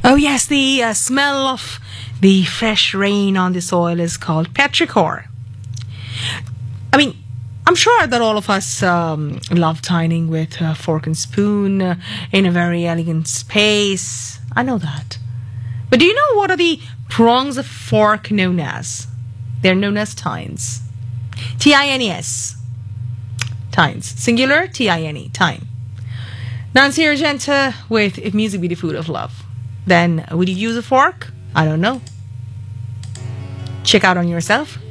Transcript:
Oh yes, the smell of the fresh rain on the soil is called petrichor. I mean, I'm sure that all of us love dining with fork and spoon in a very elegant space. I know that. But do you know what are the prongs of fork known as? They're known as tines. Tines. Tines. Singular, T-I-N-E. Time. Nancy Argenta with If Music Be the Food of Love. Then, would you use a fork? I don't know. Check out on yourself.